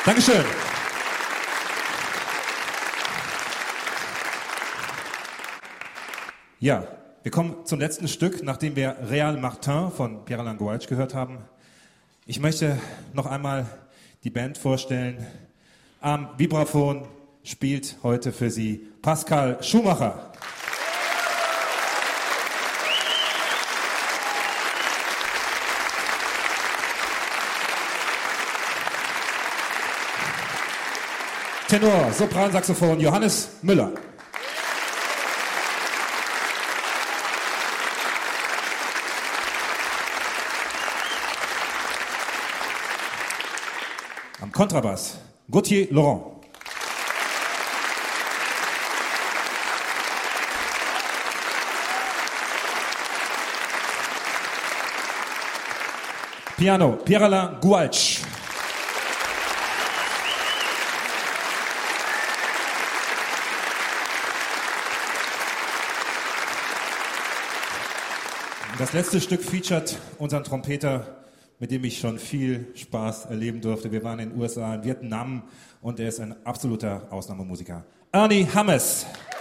Dankeschön. Ja, wir kommen zum letzten Stück, nachdem wir Réal Martin von Pierre-Alain Gouache gehört haben. Ich möchte noch einmal die Band vorstellen. Am Vibraphon spielt heute für Sie Pascal Schumacher. Tenor, Sopransaxophon Johannes Müller. Am Kontrabass Gauthier Laurent. Piano Pierre-Alain Gouache. Das letzte Stück featuret unseren Trompeter, mit dem ich schon viel Spaß erleben durfte. Wir waren in den USA, in Vietnam und er ist ein absoluter Ausnahmemusiker. Ernie Hammes.